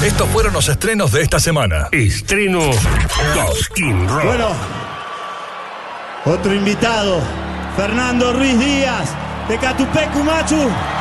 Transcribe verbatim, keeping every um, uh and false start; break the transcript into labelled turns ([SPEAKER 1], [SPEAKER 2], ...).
[SPEAKER 1] Estos fueron los estrenos de esta semana.
[SPEAKER 2] Estreno Cosquín Rock.
[SPEAKER 3] Bueno, otro invitado, Fernando Ruiz Díaz, de Catupecu Machu.